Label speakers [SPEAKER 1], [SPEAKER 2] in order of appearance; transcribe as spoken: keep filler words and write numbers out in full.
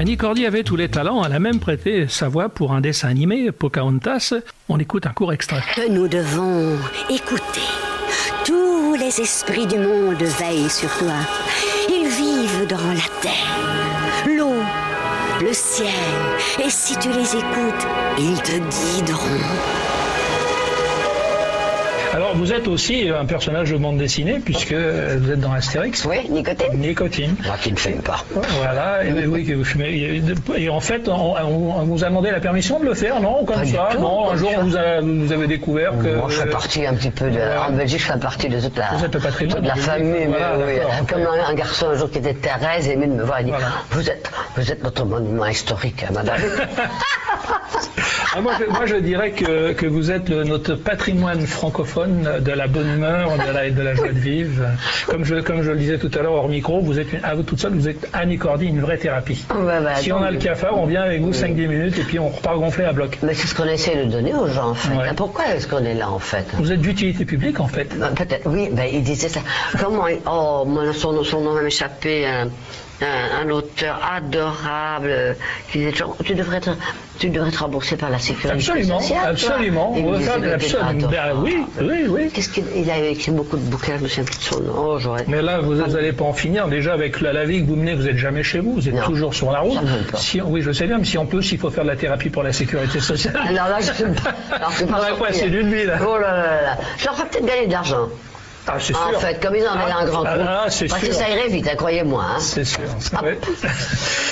[SPEAKER 1] Annie Cordy avait tous les talents, elle a même prêté sa voix pour un dessin animé, Pocahontas. On écoute un court extrait.
[SPEAKER 2] Que nous devons écouter. Tous les esprits du monde veillent sur toi. Ils vivent dans la terre, l'eau, le ciel. Et si tu les écoutes, ils te guideront.
[SPEAKER 1] Alors, vous êtes aussi un personnage de bande dessinée, puisque vous êtes dans Astérix.
[SPEAKER 3] Oui, Nicotine.
[SPEAKER 1] Nicotine.
[SPEAKER 3] Moi qui ne fume pas.
[SPEAKER 1] Voilà, et, oui, que vous fumez. Et en fait, on, on vous a demandé la permission de le faire, non? Comme
[SPEAKER 3] Pas
[SPEAKER 1] ça,
[SPEAKER 3] du tout,
[SPEAKER 1] non? Un jour,
[SPEAKER 3] ça.
[SPEAKER 1] on vous, a, vous avez découvert que.
[SPEAKER 3] Moi, je fais partie un petit peu de.
[SPEAKER 1] Euh,
[SPEAKER 3] En Belgique, je fais partie de toute la.
[SPEAKER 1] Vous êtes le patrimoine
[SPEAKER 3] de la
[SPEAKER 1] de
[SPEAKER 3] famille,
[SPEAKER 1] Belgique.
[SPEAKER 3] mais
[SPEAKER 1] Voilà,
[SPEAKER 3] oui.
[SPEAKER 1] d'accord,
[SPEAKER 3] Comme
[SPEAKER 1] ok.
[SPEAKER 3] un, un garçon un jour qui était Thérèse, est venu me voir et dit
[SPEAKER 1] Voilà.
[SPEAKER 3] vous êtes, vous êtes notre monument historique, hein, madame.
[SPEAKER 1] Ah, moi, je, moi, je dirais que, que vous êtes le- notre patrimoine francophone de la bonne humeur, de la, de la joie de vivre. Comme je, comme je le disais tout à l'heure hors micro, vous êtes une- à vous toute seule, vous êtes Annie Cordy, une vraie thérapie.
[SPEAKER 3] Ouais, bah,
[SPEAKER 1] Si on a le cafard, on vient avec vous cinq dix minutes et puis on repart gonfler à bloc.
[SPEAKER 3] Mais c'est ce qu'on essaie de donner aux gens, en fait.
[SPEAKER 1] Ouais.
[SPEAKER 3] Pourquoi est-ce qu'on est là, en fait?
[SPEAKER 1] Vous êtes d'utilité publique, en fait.
[SPEAKER 3] Ben, peut-être, oui, ben, il disait ça. Comment il- Oh, moi, son, son nom va m'échapper. Un, un, un auteur adorable euh, qui disait toujours, tu devrais être, tu devrais être remboursé par la sécurité
[SPEAKER 1] Absolument,
[SPEAKER 3] sociale. toi.
[SPEAKER 1] absolument.
[SPEAKER 3] Il
[SPEAKER 1] On
[SPEAKER 3] me
[SPEAKER 1] va
[SPEAKER 3] disait
[SPEAKER 1] faire
[SPEAKER 3] que t'étais
[SPEAKER 1] absolument. Ben
[SPEAKER 3] adorable.
[SPEAKER 1] oui, oui, oui.
[SPEAKER 3] Qu'est-ce qu'il il a écrit beaucoup de bouquins, je me souviens plus de son nom. Oh, j'aurais.
[SPEAKER 1] Mais là, vous n'allez pas en finir. Déjà, avec la, la vie que vous menez, vous n'êtes jamais chez vous. Vous êtes
[SPEAKER 3] Non.
[SPEAKER 1] toujours sur la route.
[SPEAKER 3] Ça ne veut pas.
[SPEAKER 1] Si, oui, je sais bien, mais si on peut, s'il faut faire de la thérapie pour la sécurité sociale.
[SPEAKER 3] Alors là, je ne peux pas. Alors, je peux
[SPEAKER 1] On
[SPEAKER 3] pas
[SPEAKER 1] va
[SPEAKER 3] sortir.
[SPEAKER 1] passer d'une vie, là.
[SPEAKER 3] Oh là là là là. Je leur ferais peut-être gagner de l'argent.
[SPEAKER 1] Ah, c'est sûr.
[SPEAKER 3] En fait, comme ils en avaient
[SPEAKER 1] Ah,
[SPEAKER 3] un grand
[SPEAKER 1] ah,
[SPEAKER 3] coup.
[SPEAKER 1] ah, c'est
[SPEAKER 3] Parce que
[SPEAKER 1] sûr.
[SPEAKER 3] ça irait vite, hein, croyez-moi. Hein.
[SPEAKER 1] C'est sûr. Ouais.